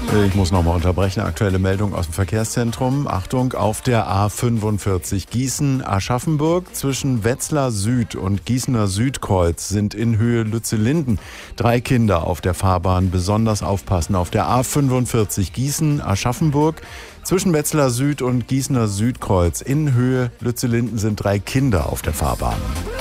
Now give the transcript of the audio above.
Ich muss nochmal unterbrechen. Aktuelle Meldung aus dem Verkehrszentrum. Achtung, auf der A45 Gießen-Aschaffenburg zwischen Wetzlar Süd und Gießener Südkreuz sind in Höhe Lützellinden 3 Kinder auf der Fahrbahn. Besonders aufpassen. Auf der A45 Gießen-Aschaffenburg zwischen Wetzlar Süd und Gießener Südkreuz in Höhe Lützellinden sind 3 Kinder auf der Fahrbahn.